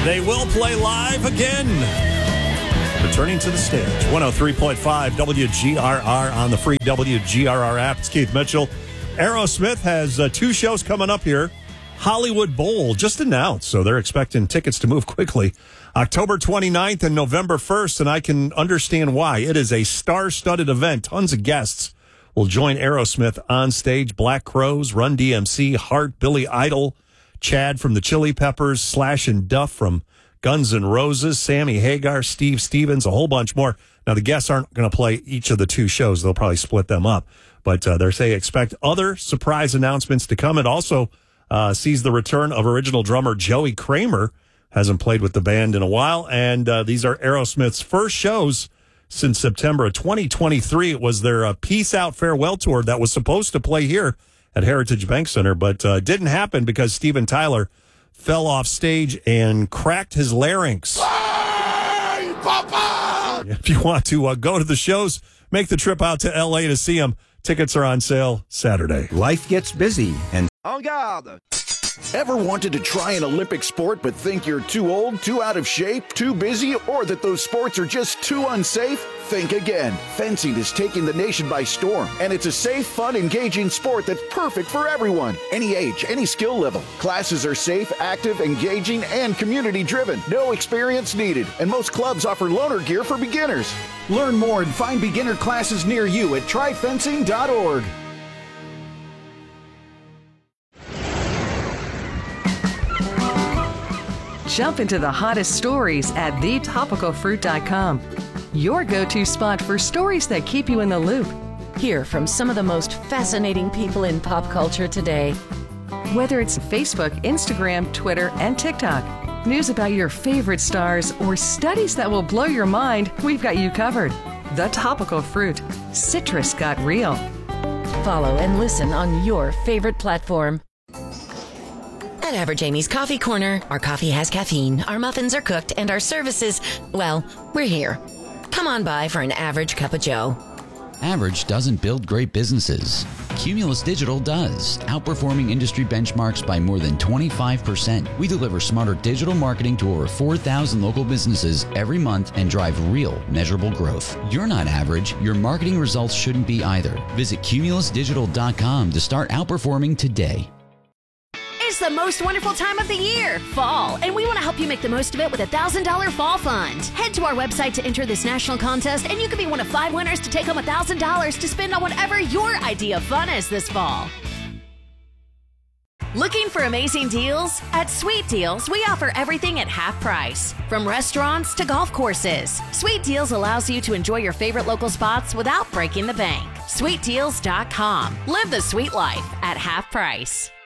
They will play live again. Returning to the stage. 103.5 WGRR on the free WGRR app. It's Keith Mitchell. Aerosmith has 2 shows coming up here. Hollywood Bowl just announced, so they're expecting tickets to move quickly. October 29th and November 1st, and I can understand why. It is a star-studded event. Tons of guests will join Aerosmith on stage. Black Crowes, Run DMC, Heart, Billy Idol, Chad from the Chili Peppers, Slash and Duff from Guns N' Roses, Sammy Hagar, Steve Stevens, a whole bunch more. Now, the guests aren't going to play each of the 2 shows. They'll probably split them up. But they're saying expect other surprise announcements to come. It also sees the return of original drummer Joey Kramer. Hasn't played with the band in a while. And these are Aerosmith's first shows since September of 2023. It was their Peace Out Farewell Tour that was supposed to play here at Heritage Bank Center, but didn't happen because Steven Tyler fell off stage and cracked his larynx. Hey, Papa! If you want to go to the shows, make the trip out to L.A. to see them. Tickets are on sale Saturday. Life gets busy, and En garde! Ever wanted to try an Olympic sport but think you're too old, too out of shape, too busy, or that those sports are just too unsafe? Think again. Fencing is taking the nation by storm, and it's a safe, fun, engaging sport that's perfect for everyone. Any age, any skill level. Classes are safe, active, engaging, and community-driven. No experience needed, and most clubs offer loaner gear for beginners. Learn more and find beginner classes near you at tryfencing.org. Jump into the hottest stories at thetopicalfruit.com. Your go-to spot for stories that keep you in the loop. Hear from some of the most fascinating people in pop culture today. Whether it's Facebook, Instagram, Twitter, and TikTok, news about your favorite stars, or studies that will blow your mind, we've got you covered. The Topical Fruit. Citrus got real. Follow and listen on your favorite platform. At Average Amy's Coffee Corner, our coffee has caffeine, our muffins are cooked, and our services, well, we're here. Come on by for an average cup of joe. Average doesn't build great businesses. Cumulus Digital does, outperforming industry benchmarks by more than 25%. We deliver smarter digital marketing to over 4,000 local businesses every month and drive real, measurable growth. You're not average. Your marketing results shouldn't be either. Visit cumulusdigital.com to start outperforming today. It's the most wonderful time of the year, fall, and we want to help you make the most of it with a $1,000 fall fund. Head to our website to enter this national contest, and you could be one of 5 winners to take home $1,000 to spend on whatever your idea of fun is this fall. Looking for amazing deals? At Sweet Deals, we offer everything at half price, from restaurants to golf courses. Sweet Deals allows you to enjoy your favorite local spots without breaking the bank. SweetDeals.com. Live the sweet life at half price.